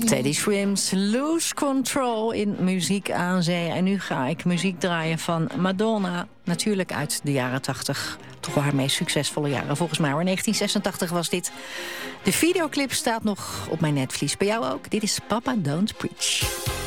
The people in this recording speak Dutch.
Teddy Swims, Lose Control in Muziek aan Zee. En nu ga ik muziek draaien van Madonna. Natuurlijk uit de jaren 80. Toch wel haar meest succesvolle jaren volgens mij. Maar 1986 was dit. De videoclip staat nog op mijn netvlies. Bij jou ook? Dit is Papa Don't Preach.